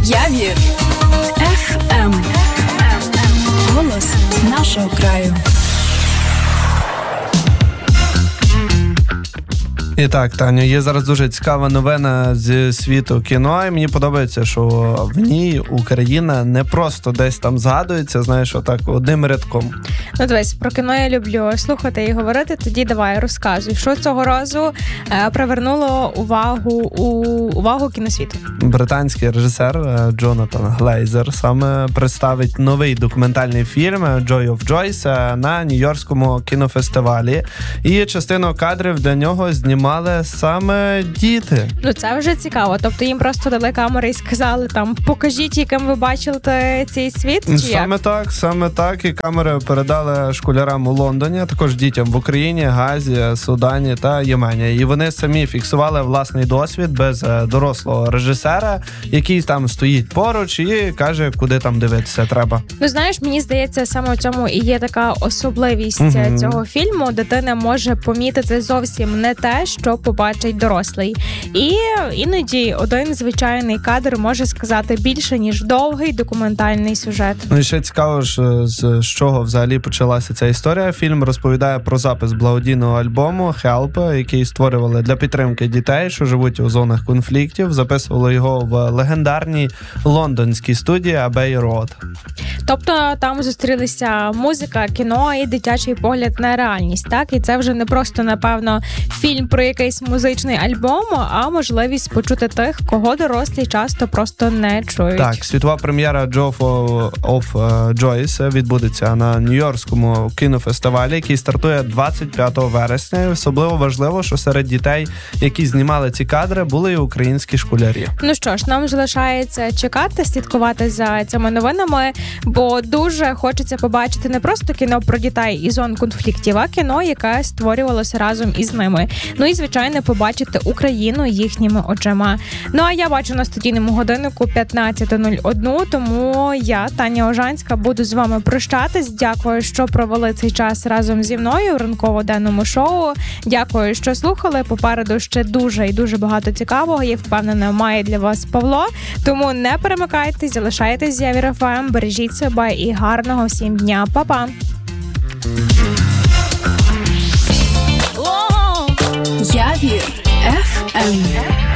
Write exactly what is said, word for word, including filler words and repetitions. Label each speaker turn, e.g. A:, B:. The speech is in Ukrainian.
A: Явір еф ем. Голос нашого краю.
B: І так, Таню, є зараз дуже цікава новина зі світу кіно, і мені подобається, що в ній Україна не просто десь там згадується, знаєш, отак одним рядком.
C: Ну, дивись, про кіно я люблю слухати і говорити, тоді давай, розказуй, що цього разу е, привернуло увагу у увагу кіносвіту.
B: Британський режисер е, Джонатан Глейзер саме представить новий документальний фільм «Joy of Joyce» е, на Нью-Йоркському кінофестивалі, і частину кадрів для нього знімали саме діти.
C: Ну, це вже цікаво. Тобто їм просто дали камери і сказали там, покажіть, яким ви бачили цей світ, чи
B: Саме
C: як?
B: так, саме так. І камери передали школярам у Лондоні, а також дітям в Україні, Газі, Судані та Ємені. І вони самі фіксували власний досвід без дорослого режисера, який там стоїть поруч і каже, куди там дивитися треба.
C: Ну, знаєш, мені здається, саме в цьому і є така особливість
B: Мгм.
C: цього фільму. Дитина може помітити зовсім не те, що побачить дорослий. І іноді один звичайний кадр може сказати більше, ніж довгий документальний сюжет.
B: Ну і ще цікаво ж, з чого взагалі почалася ця історія. Фільм розповідає про запис благодійного альбому «Help», який створювали для підтримки дітей, що живуть у зонах конфліктів. Записували його в легендарній лондонській студії Abbey Road.
C: Тобто там зустрілися музика, кіно і дитячий погляд на реальність, так? І це вже не просто, напевно, фільм про якийсь музичний альбом, а можливість почути тих, кого дорослі часто просто не чують.
B: Так, світова прем'єра «Joy of Joyce» відбудеться на Нью-Йоркському кінофестивалі, який стартує двадцять п'ятого вересня. І особливо важливо, що серед дітей, які знімали ці кадри, були і українські школярі.
C: Ну що ж, нам залишається чекати, слідкувати за цими новинами, бо дуже хочеться побачити не просто кіно про дітей із зон конфліктів, а кіно, яке створювалося разом із ними. Ну і, звичайно, побачити Україну їхніми очима. Ну а я бачу на студійному годиннику п'ятнадцята нуль одна, тому я, Таня Ожанська, буду з вами прощатись. Дякую, що провели цей час разом зі мною в ранково-денному шоу. Дякую, що слухали. Попереду ще дуже і дуже багато цікавого. Я впевнена, має для вас Павло. Тому не перемикайтесь, залишайтесь з Явір еф ем, бережіть себе і гарного всім дня. Па-па!
A: Явір еф ем.